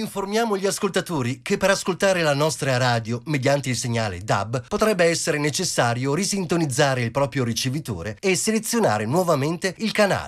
informiamo gli ascoltatori che per ascoltare la nostra radio mediante il segnale DAB potrebbe essere necessario risintonizzare il proprio ricevitore e selezionare nuovamente il canale.